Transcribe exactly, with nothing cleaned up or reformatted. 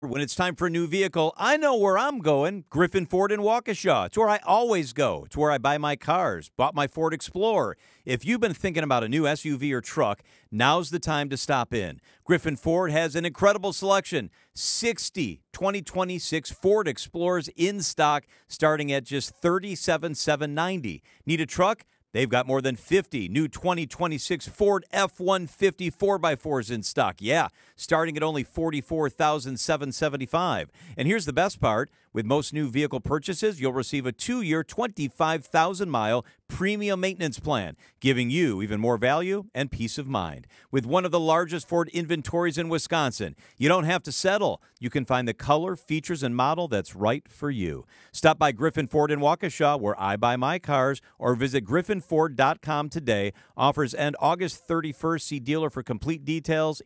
When it's time for a new vehicle, I know where I'm going. Griffin Ford in Waukesha. It's where I always go. It's where I buy my cars. Bought my Ford Explorer. If you've been thinking about a new S U V or truck, now's the time to stop in. Griffin Ford has an incredible selection. sixty twenty twenty-six Ford Explorers in stock starting at just thirty-seven thousand seven hundred ninety dollars. Need a truck? They've got more than fifty new twenty twenty-six Ford F one fifty four by fours in stock. Yeah, starting at only forty-four thousand seven hundred seventy-five dollars. And here's the best part. With most new vehicle purchases, you'll receive a two-year, twenty-five thousand mile premium maintenance plan, giving you even more value and peace of mind. With one of the largest Ford inventories in Wisconsin, you don't have to settle. You can find the color, features, and model that's right for you. Stop by Griffin Ford in Waukesha, where I buy my cars, or visit griffin ford dot com today. Offers end August thirty-first. See dealer for complete details.